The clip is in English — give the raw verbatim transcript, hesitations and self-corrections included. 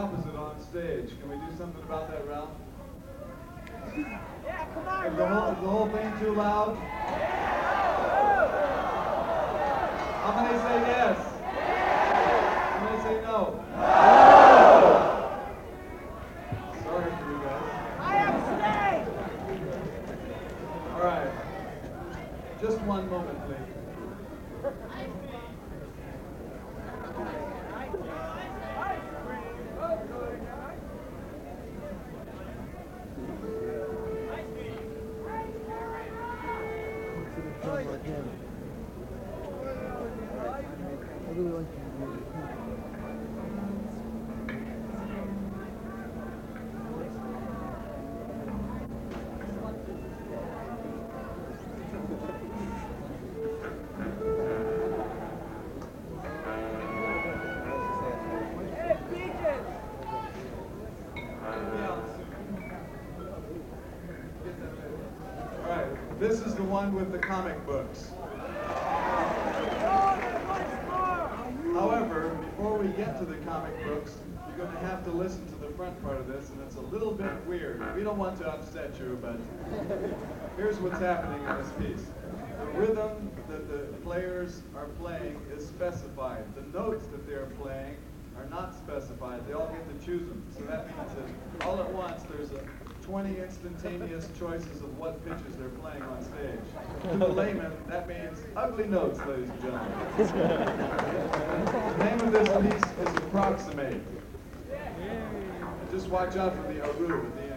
opposite on stage. Can we do something about that, Ralph? Yeah, come on, Is the whole, is the whole thing too loud? How many say yes? How many say no? Sorry for you guys. I have stay. All right. Just one moment, please. This is the one with the comic books. However, before we get to the comic books, you're going to have to listen to the front part of this, and it's a little bit weird. We don't want to upset you, but here's what's happening in this piece. The rhythm that the players are playing is specified. The notes that they're playing are not specified. They all get to choose them. So that means that all at once there's a twenty instantaneous choices of what pitches they're playing on stage. To the layman, that means ugly notes, ladies and gentlemen. The name of this piece is Approximate. Just watch out for the aru at the